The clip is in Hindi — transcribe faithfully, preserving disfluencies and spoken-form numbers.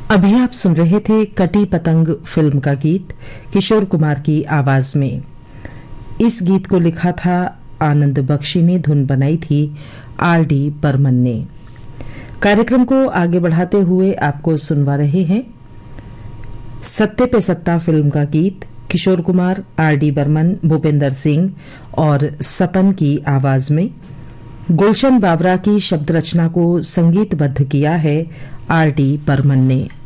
अभी आप सुन रहे थे कटी पतंग फिल्म का गीत किशोर कुमार की आवाज में। इस गीत को लिखा था आनंद बख्शी ने, धुन बनाई थी आर डी बर्मन ने। कार्यक्रम को आगे बढ़ाते हुए आपको सुनवा रहे हैं सत्ते पे सत्ता फिल्म का गीत किशोर कुमार, आर डी बर्मन, भूपेंद्र सिंह और सपन की आवाज में। गुलशन बावरा की शब्द रचना को संगीतबद्ध किया है आर डी बर्मन ने।